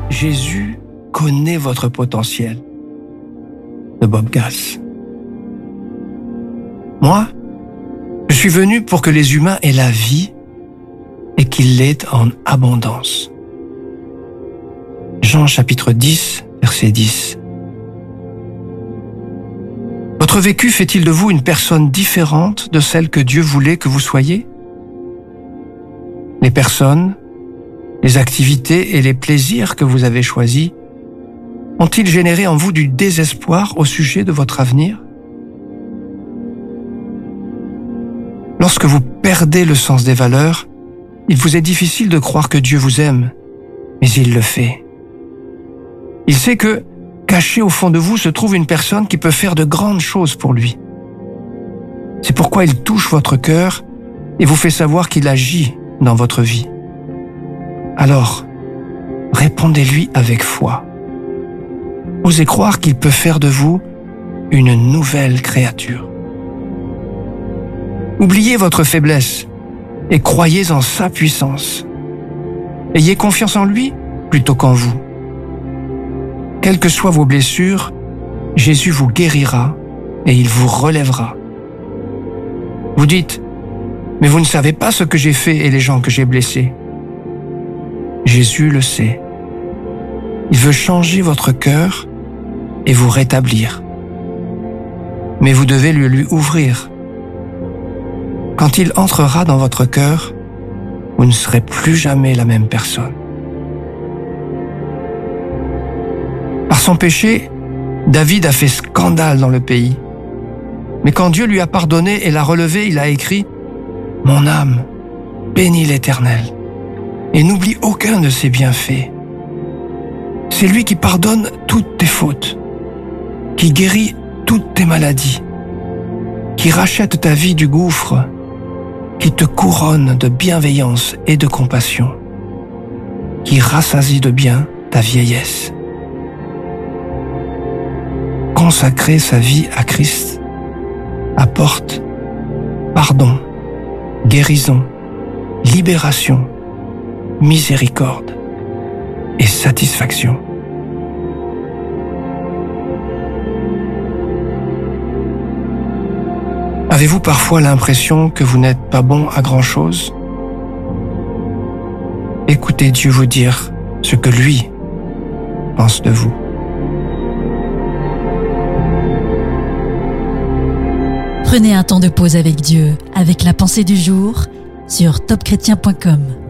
Jésus connaît votre potentiel. De Bob Gass. Moi, je suis venu pour que les humains aient la vie et qu'ils l'aient en abondance. Jean chapitre 10, verset 10. Votre vécu fait-il de vous une personne différente de celle que Dieu voulait que vous soyez? Les personnes, les activités et les plaisirs que vous avez choisis ont-ils généré en vous du désespoir au sujet de votre avenir? Lorsque vous perdez le sens des valeurs, il vous est difficile de croire que Dieu vous aime, mais il le fait. Il sait que, caché au fond de vous, se trouve une personne qui peut faire de grandes choses pour lui. C'est pourquoi il touche votre cœur et vous fait savoir qu'il agit dans votre vie. Alors, répondez-lui avec foi. Osez croire qu'il peut faire de vous une nouvelle créature. Oubliez votre faiblesse et croyez en sa puissance. Ayez confiance en lui plutôt qu'en vous. Quelles que soient vos blessures, Jésus vous guérira et il vous relèvera. Vous dites, mais vous ne savez pas ce que j'ai fait et les gens que j'ai blessés. Jésus le sait. Il veut changer votre cœur et vous rétablir. Mais vous devez le lui ouvrir. Quand il entrera dans votre cœur, vous ne serez plus jamais la même personne. Par son péché, David a fait scandale dans le pays. Mais quand Dieu lui a pardonné et l'a relevé, il a écrit « Mon âme, bénis l'Éternel, et n'oublie aucun de ses bienfaits. C'est lui qui pardonne toutes tes fautes, qui guérit toutes tes maladies, qui rachète ta vie du gouffre, qui te couronne de bienveillance et de compassion, qui rassasie de bien ta vieillesse. » Consacrer sa vie à Christ apporte pardon, guérison, libération, miséricorde et satisfaction. Avez-vous parfois l'impression que vous n'êtes pas bon à grand-chose? Écoutez Dieu vous dire ce que lui pense de vous. Prenez un temps de pause avec Dieu, avec la pensée du jour sur topchrétien.com.